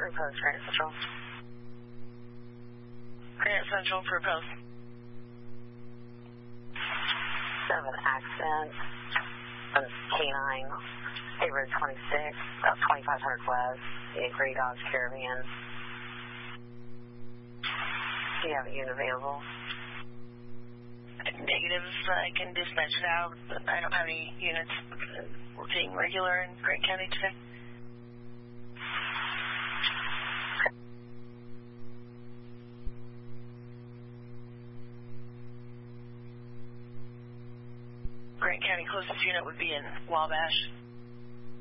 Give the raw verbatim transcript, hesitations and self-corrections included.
for post, Grant Central. Grant Central for post. Seven accent. K nine. State Road twenty-six, about twenty-five hundred west. The Grey Dodge Caravan. Do you have a unit available? Negative. I can dispatch it out, but I don't have any units. We're being regular in Grant County today. Grant County closest unit would be in Wabash.